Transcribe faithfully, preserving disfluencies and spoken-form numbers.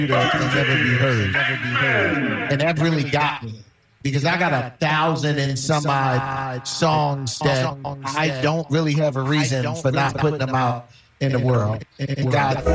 that can never be heard. And that really got me. Because I got a thousand and some odd songs that I don't really have a reason for not putting them out in the world. And God